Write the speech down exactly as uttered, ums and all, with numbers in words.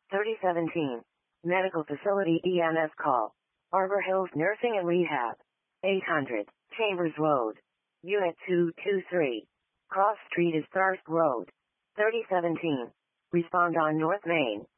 thirty seventeen. Medical Facility E M S call. Arbor Hills Nursing and Rehab. eight hundred. Chambers Road. Unit two two three. Cross Street is Thirsk Road. thirty seventeen. Respond on North Main.